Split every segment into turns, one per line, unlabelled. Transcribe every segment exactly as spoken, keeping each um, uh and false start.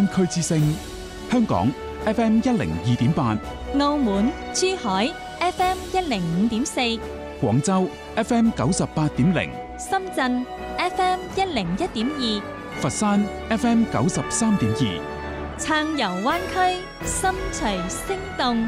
灣區之聲，香港 F M 一零二點八，
澳門、珠海 F M 一零五點四，
廣州 F M 九十八點零，
深圳 F M 一零一點二，
佛山 F M 九十三點二，
撐遊灣區，心隨聲動。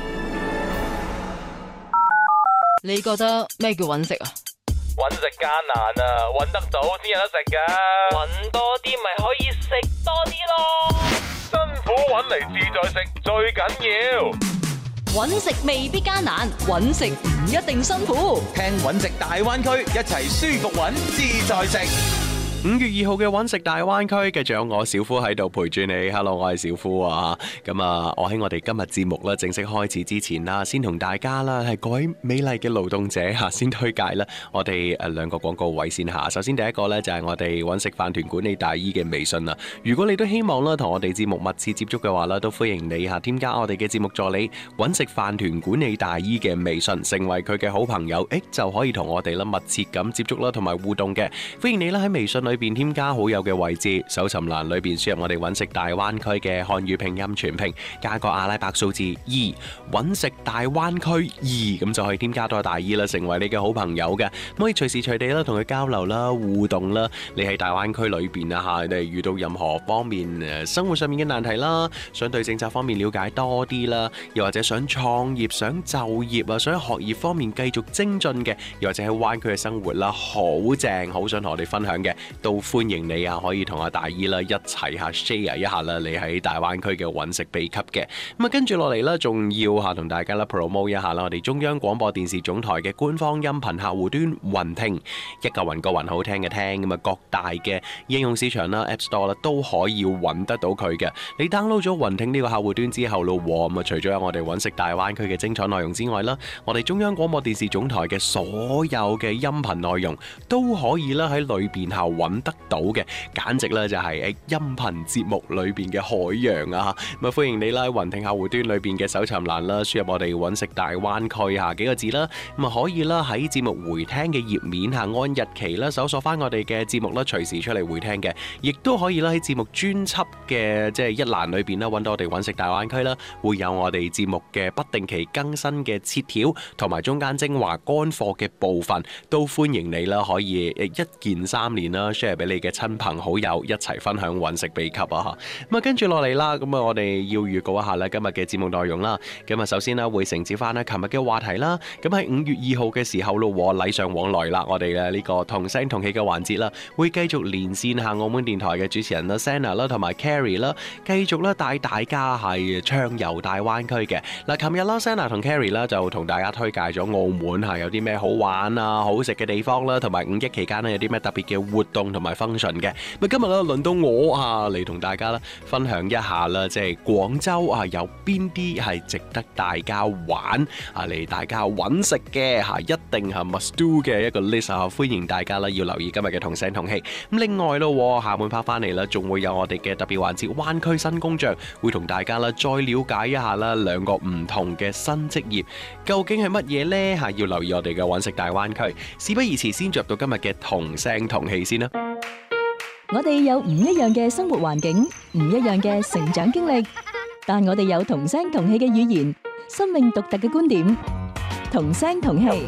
你覺得咩叫揾食啊？
揾食艱難啊，揾得到先有得食噶。揾多啲咪可以食多啲咯。辛苦揾嚟自在食最緊要。
揾食未必艱難，揾食唔一定辛苦。
聽揾食大灣區，一齊舒服揾，自在食。
五月二號嘅揾食大灣區，繼續有我小夫喺度陪住你。Hello， 我係小夫啊。咁啊，我喺我哋今日節目咧正式開始之前啦，先同大家啦係各位美麗嘅勞動者吓，先推介啦我哋誒兩個廣告位先下。首先第一個咧就係我哋揾食飯團管理大姨嘅微信啦。如果你都希望啦同我哋節目密切接觸嘅話啦，都歡迎你吓添加我哋嘅節目助理揾食飯團管理大姨嘅微信，成為佢嘅好朋友，誒就可以同我哋啦密切咁接觸啦同埋互動嘅。歡迎你啦喺微信裏邊添加好友嘅位置，搜尋欄裏邊輸入我哋揾食大灣區嘅漢語拼音全拼，加個阿拉伯數字二，揾食大灣區二，咁就可以添加到大姨啦，成為你嘅好朋友嘅，可以隨時隨地啦同佢交流啦、互動啦。你喺大灣區裏邊啊吓，你遇到任何方面誒生活上面嘅難題啦，想對政策方面了解多啲啦，又或者想創業、想就業啊、想學業方面繼續精進嘅，又或者喺灣區嘅生活啦，好正，好想同我哋分享嘅，都歡迎你啊，可以同阿大姨啦一齊下 share 一下啦，你喺大灣區嘅揾食秘笈嘅。咁啊，跟住落嚟啦，仲要吓同大家啦 promote 一下啦，我哋中央廣播電視總台嘅官方音頻客戶端雲聽，一個雲個雲好聽嘅聽，咁啊各大嘅應用市場啦 App Store 啦都可以揾得到佢嘅。你 download 咗雲聽呢個客戶端之後咯，咁啊除咗有我哋揾食大灣區嘅精彩內容之外啦，我哋中央廣播電視總台嘅所有嘅音頻內容都可以啦喺裏邊下揾得到嘅，簡直咧就係音頻節目裏邊嘅海洋啊！咁啊歡迎你啦喺雲聽客戶端裏邊嘅搜尋欄啦，輸入我哋揾食大灣區下幾個字啦，咁啊可以啦喺節目回聽嘅頁面下按日期啦搜索翻我哋嘅節目啦，隨時出嚟回聽嘅，亦都可以啦喺節目專輯嘅即係一欄裏邊啦揾到我哋揾食大灣區啦，會有我哋節目嘅不定期更新嘅切條同埋中間精華乾貨嘅部分，都歡迎你啦可以一鍵三連啦 share 俾你嘅親朋好友一齊分享揾食秘笈啊！咁啊跟住落嚟啦，咁啊我哋要預告一下咧今日嘅節目內容啦。咁啊首先啦會承接翻咧琴日嘅話題啦，咁喺五月二號嘅時候咯，禮尚往來啦，我哋嘅呢個同聲同氣嘅環節啦，會繼續連線下澳門電台嘅主持人啦 Sana 啦同埋 Carrie 啦，繼續咧帶大家係暢遊大灣區嘅。嗱，琴日啦 Sana 同 Carrie 啦就同大家推介咗澳門係有啲咩好玩啊、好食嘅地方啦，同埋五一期間咧有啲咩特別嘅活動同埋 function 嘅。咁今日咧輪到我啊嚟同大家咧分享一下啦，即係廣州啊有邊啲係值得大家玩啊嚟大家揾食嘅嚇，一定係 must do 嘅一個 list 啊！歡迎大家啦要留意今日嘅同聲同氣。咁另外咯，下半 part 翻嚟啦，仲會有我哋嘅特別環節灣區新工匠，會同大家啦再了解一下啦兩個唔同嘅新職業究竟係乜嘢呢？嚇，要留意我哋嘅揾食大灣區。事不宜遲，先進入到今日嘅同聲同氣先啦。
我哋有唔一樣嘅生活環境，唔一樣嘅成長經歷，但我哋有同聲同氣嘅語言，生命獨特嘅觀點，同聲同氣。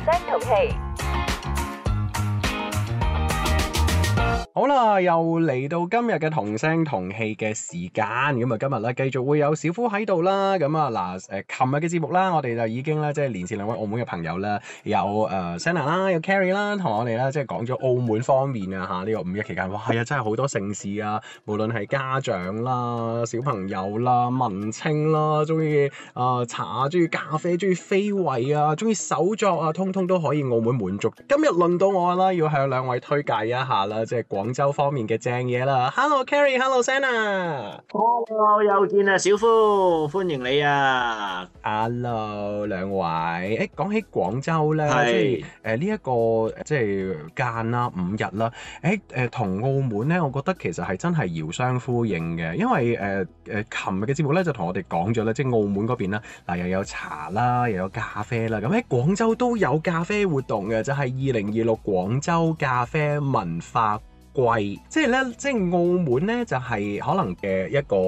好啦，又嚟到今日嘅同聲同氣嘅時間，咁啊今日咧繼續會有小夫喺度啦，咁啊嗱誒，琴日嘅節目啦，我哋就已經咧即係連線兩位澳門嘅朋友啦，有誒 Sana 啦，有 Carrie 啦，同我哋咧即係講咗澳門方面啊嚇呢個五一期間，哇係啊真係好多盛事啊，無論係家長啦、小朋友啦、文青啦，中意啊茶、中意咖啡、中意非遺啊、中意手作啊，通通都可以澳門滿足。今日輪到我啦，要向兩位推介一下啦，即係廣州方面嘅正嘢啦。Hello Carrie，Hello Sana。Hello，
又見啊，小夫，歡迎你啊。
Hello， 兩位。誒，講起廣州咧，
係
即係誒呢一個即係間啦，五日啦。誒誒，同澳門咧，我覺得其實係真係遙相呼應嘅，因為誒誒，琴日嘅節目咧就同我哋講咗啦，即係澳門嗰邊啦，嗱又有茶啦，又有咖啡啦，咁喺廣州都有咖啡活動嘅，就係二零二六廣州咖啡文化季，即係咧，即係澳門咧就係可能嘅一個